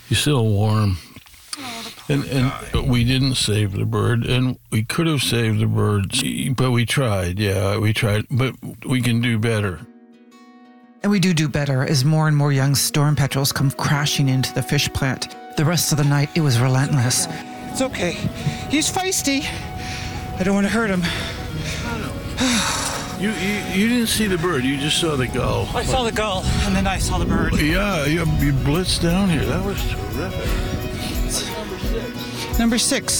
He's still warm. And we didn't save the bird, and we could have saved the birds, but we tried. Yeah, we tried, but we can do better. And we do better as more and more young storm petrels come crashing into the fish plant. The rest of the night, it was relentless. It's okay. He's feisty. I don't want to hurt him. You didn't see the bird. You just saw the gull. I saw the gull, and then I saw the bird. Yeah, you blitzed down here. That was terrific. Number 6.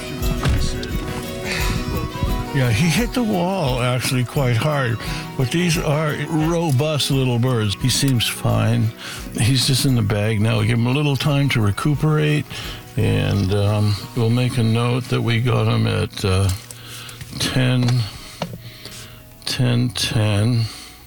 Yeah, he hit the wall actually quite hard, but these are robust little birds. He seems fine. He's just in the bag now. We give him a little time to recuperate, and we'll make a note that we got him at 10:10,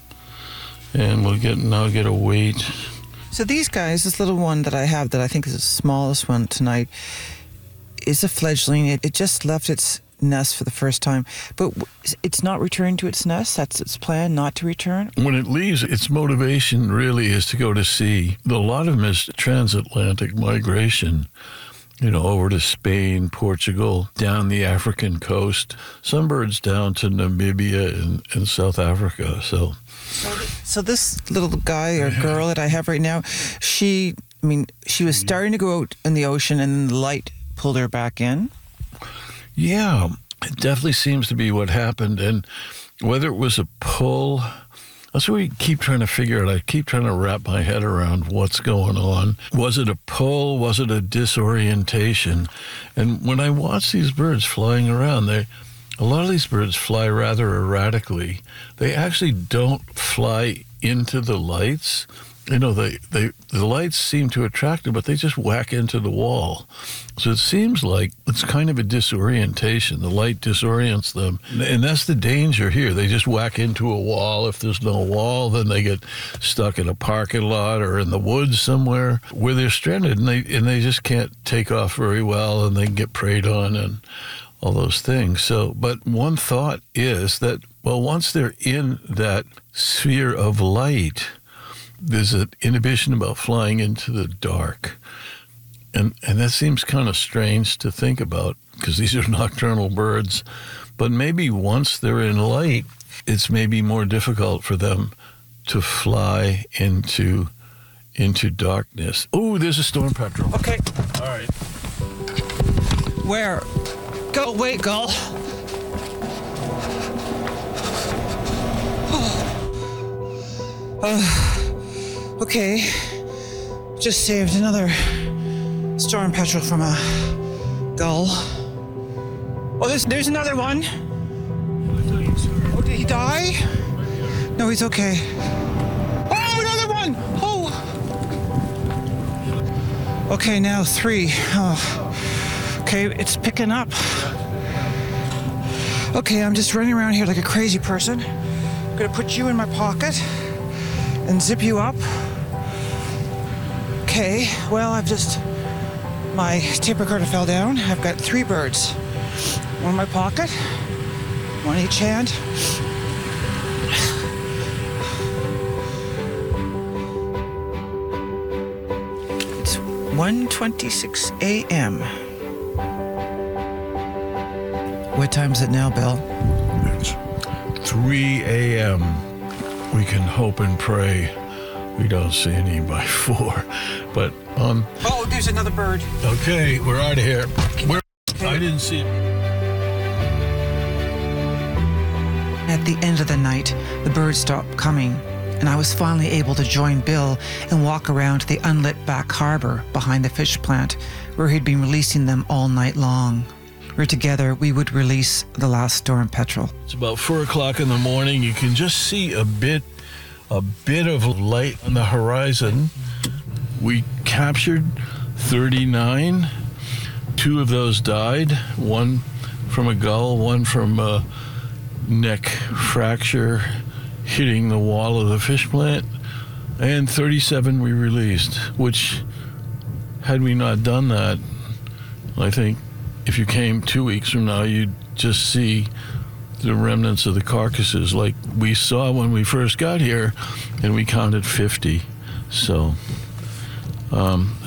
and we'll get a weight. So these guys, this little one that I have that I think is the smallest one tonight, is a fledgling. It just left its nest for the first time, but it's not returning to its nest. That's its plan, not to return. When it leaves, its motivation really is to go to sea. A lot of them is transatlantic migration, over to Spain, Portugal, down the African coast. Some birds down to Namibia and South Africa. So this little guy or girl that I have right now, she was starting to go out in the ocean, and then the light pulled her back in. Yeah, it definitely seems to be what happened. And whether it was a pull, that's what we keep trying to figure out. I keep trying to wrap my head around what's going on. Was it a pull? Was it a disorientation? And when I watch these birds flying around, a lot of these birds fly rather erratically. They actually don't fly into the lights. The lights seem to attract them, but they just whack into the wall. So it seems like it's kind of a disorientation. The light disorients them. And that's the danger here. They just whack into a wall. If there's no wall, then they get stuck in a parking lot or in the woods somewhere where they're stranded, and they just can't take off very well, and they get preyed on and all those things. So, but one thought is that, once they're in that sphere of light, there's an inhibition about flying into the dark. And that seems kind of strange to think about because these are nocturnal birds. But maybe once they're in light, it's maybe more difficult for them to fly into darkness. Oh, there's a storm petrel. Okay. All right. Where? Go, wait, gull. Okay, just saved another storm petrel from a gull. Oh, there's another one. Oh, did he die? No, he's okay. Oh, another one! Oh! Okay, now 3. Oh. Okay, it's picking up. Okay, I'm just running around here like a crazy person. I'm gonna put you in my pocket and zip you up. Okay, well, my tape recorder fell down. I've got 3 birds. One in my pocket, one in each hand. It's 1:26 a.m. What time is it now, Bill? It's 3 a.m. We can hope and pray we don't see any by 4. But, Oh, there's another bird. Okay, we're out of here. I didn't see it. At the end of the night, the birds stopped coming, and I was finally able to join Bill and walk around to the unlit back harbor behind the fish plant where he'd been releasing them all night long. Where together we would release the last storm petrel. It's about 4 o'clock in the morning. You can just see a bit of light on the horizon. We captured 39. 2 of those died. One from a gull, one from a neck fracture hitting the wall of the fish plant. And 37 we released, which, had we not done that, I think if you came 2 weeks from now, you'd just see the remnants of the carcasses like we saw when we first got here, and we counted 50. So